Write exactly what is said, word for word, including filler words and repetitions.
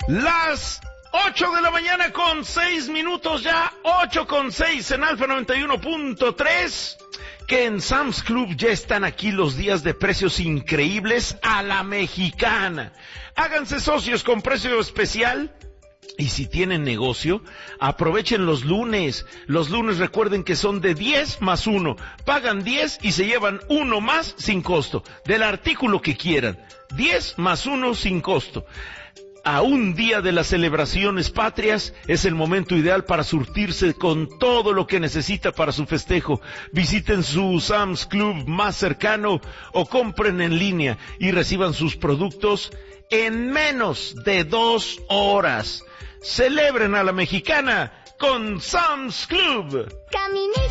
Las ocho de la mañana con seis minutos ya, ocho con seis en Alfa noventa y uno punto tres. Que en Sam's Club ya están aquí los días de precios increíbles a la mexicana. Háganse socios con precio especial. Y si tienen negocio, aprovechen los lunes. Los lunes recuerden que son de diez más uno. Pagan diez y se llevan uno más sin costo. Del artículo que quieran. diez más uno sin costo. A un día de las celebraciones patrias es el momento ideal para surtirse con todo lo que necesita para su festejo. Visiten su Sam's Club más cercano o compren en línea y reciban sus productos en menos de dos horas. Celebren a la mexicana con Sam's Club. Caminé